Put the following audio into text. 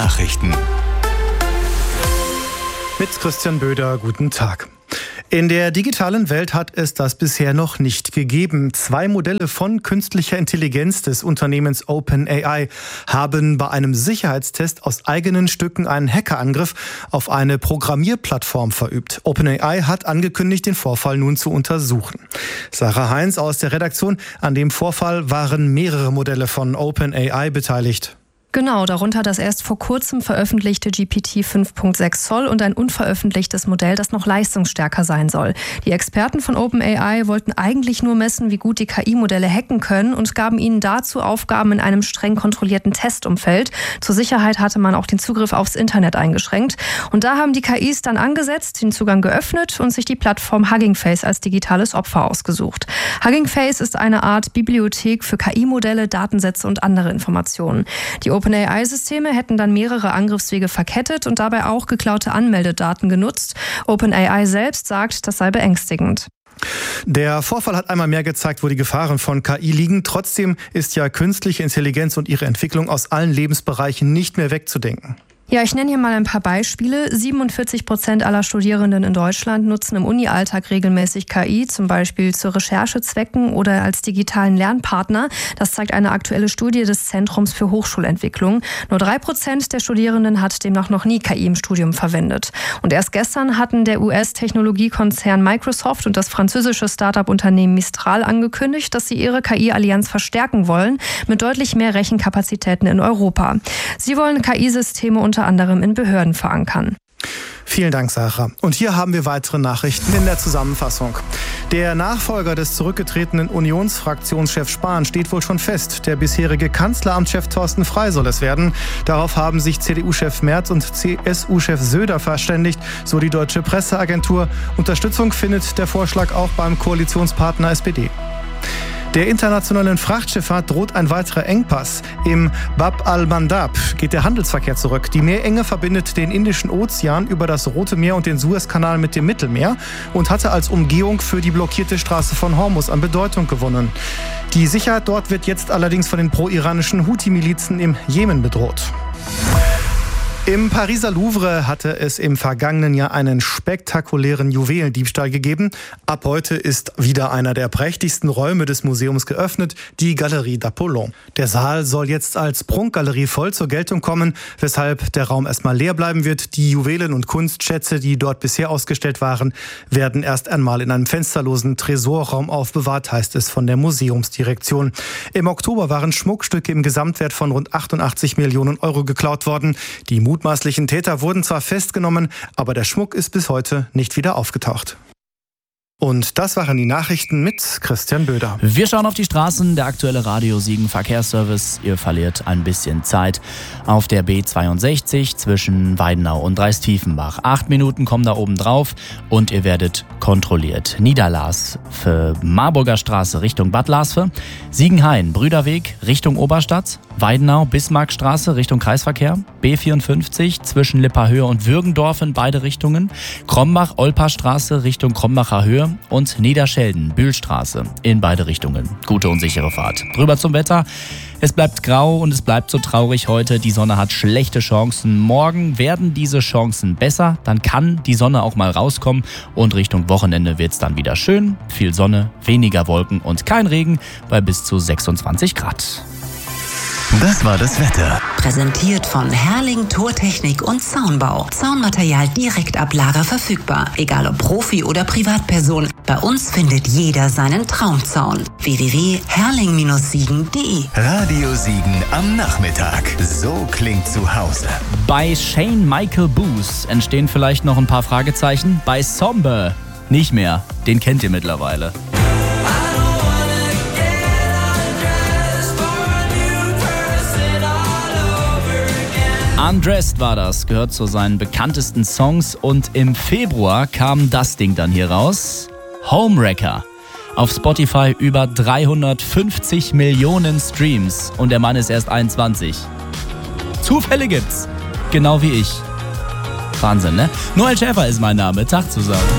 Nachrichten. Mit Christian Böder, guten Tag. In der digitalen Welt hat es das bisher noch nicht gegeben. 2 Modelle von künstlicher Intelligenz des Unternehmens OpenAI haben bei einem Sicherheitstest aus eigenen Stücken einen Hackerangriff auf eine Programmierplattform verübt. OpenAI hat angekündigt, den Vorfall nun zu untersuchen. Sarah Heinz aus der Redaktion. An dem Vorfall waren mehrere Modelle von OpenAI beteiligt. Genau, darunter das erst vor kurzem veröffentlichte GPT 5.6 Zoll und ein unveröffentlichtes Modell, das noch leistungsstärker sein soll. Die Experten von OpenAI wollten eigentlich nur messen, wie gut die KI-Modelle hacken können und gaben ihnen dazu Aufgaben in einem streng kontrollierten Testumfeld. Zur Sicherheit hatte man auch den Zugriff aufs Internet eingeschränkt. Und da haben die KIs dann angesetzt, den Zugang geöffnet und sich die Plattform Hugging Face als digitales Opfer ausgesucht. Hugging Face ist eine Art Bibliothek für KI-Modelle, Datensätze und andere Informationen. Die OpenAI-Systeme hätten dann mehrere Angriffswege verkettet und dabei auch geklaute Anmeldedaten genutzt. OpenAI selbst sagt, das sei beängstigend. Der Vorfall hat einmal mehr gezeigt, wo die Gefahren von KI liegen. Trotzdem ist ja künstliche Intelligenz und ihre Entwicklung aus allen Lebensbereichen nicht mehr wegzudenken. Ja, ich nenne hier mal ein paar Beispiele. 47% aller Studierenden in Deutschland nutzen im Uni-Alltag regelmäßig KI, zum Beispiel zu Recherchezwecken oder als digitalen Lernpartner. Das zeigt eine aktuelle Studie des Zentrums für Hochschulentwicklung. Nur 3% der Studierenden hat demnach noch nie KI im Studium verwendet. Und erst gestern hatten der US-Technologiekonzern Microsoft und das französische Start-up-Unternehmen Mistral angekündigt, dass sie ihre KI-Allianz verstärken wollen, mit deutlich mehr Rechenkapazitäten in Europa. Sie wollen KI-Systeme unter anderem in Behörden verankern. Vielen Dank, Sarah. Und hier haben wir weitere Nachrichten in der Zusammenfassung. Der Nachfolger des zurückgetretenen Unionsfraktionschefs Spahn steht wohl schon fest. Der bisherige Kanzleramtschef Thorsten Frey soll es werden. Darauf haben sich CDU-Chef Merz und CSU-Chef Söder verständigt, so die Deutsche Presseagentur. Unterstützung findet der Vorschlag auch beim Koalitionspartner SPD. Der internationalen Frachtschifffahrt droht ein weiterer Engpass. Im Bab al-Mandab geht der Handelsverkehr zurück. Die Meerenge verbindet den Indischen Ozean über das Rote Meer und den Suezkanal mit dem Mittelmeer und hatte als Umgehung für die blockierte Straße von Hormuz an Bedeutung gewonnen. Die Sicherheit dort wird jetzt allerdings von den pro-iranischen Houthi-Milizen im Jemen bedroht. Im Pariser Louvre hatte es im vergangenen Jahr einen spektakulären Juwelendiebstahl gegeben. Ab heute ist wieder einer der prächtigsten Räume des Museums geöffnet, die Galerie d'Apollon. Der Saal soll jetzt als Prunkgalerie voll zur Geltung kommen, weshalb der Raum erstmal leer bleiben wird. Die Juwelen und Kunstschätze, die dort bisher ausgestellt waren, werden erst einmal in einem fensterlosen Tresorraum aufbewahrt, heißt es von der Museumsdirektion. Im Oktober waren Schmuckstücke im Gesamtwert von rund 88 Millionen Euro geklaut worden. Die mutmaßlichen Täter wurden zwar festgenommen, aber der Schmuck ist bis heute nicht wieder aufgetaucht. Und das waren die Nachrichten mit Christian Böder. Wir schauen auf die Straßen. Der aktuelle Radio Siegen Verkehrsservice. Ihr verliert ein bisschen Zeit auf der B62 zwischen Weidenau und Dreis-Tiefenbach. 8 Minuten kommen da oben drauf und ihr werdet kontrolliert. Niederlaas für Marburger Straße Richtung Bad Lasve. Siegenhain, Brüderweg Richtung Oberstadt. Weidenau, Bismarckstraße Richtung Kreisverkehr. B54 zwischen Lipperhöhe und Würgendorf in beide Richtungen. Krombach, Olperstraße Richtung Krombacher Höhe. Und Niederschelden, Bühlstraße in beide Richtungen. Gute und sichere Fahrt. Drüber zum Wetter. Es bleibt grau und es bleibt so traurig heute. Die Sonne hat schlechte Chancen. Morgen werden diese Chancen besser. Dann kann die Sonne auch mal rauskommen. Und Richtung Wochenende wird es dann wieder schön. Viel Sonne, weniger Wolken und kein Regen bei bis zu 26 Grad. Das war das Wetter. Präsentiert von Herrling Tortechnik und Zaunbau. Zaunmaterial direkt ab Lager verfügbar. Egal ob Profi oder Privatperson. Bei uns findet jeder seinen Traumzaun. www.herrling-siegen.de. Radio Siegen am Nachmittag. So klingt zu Hause. Bei Shane Michael Booth entstehen vielleicht noch ein paar Fragezeichen. Bei Somber nicht mehr. Den kennt ihr mittlerweile. Undressed war das, gehört zu seinen bekanntesten Songs und im Februar kam das Ding dann hier raus. Homewrecker. Auf Spotify über 350 Millionen Streams und der Mann ist erst 21. Zufälle gibt's, genau wie ich. Wahnsinn, ne? Noel Schäfer ist mein Name, Tag zusammen.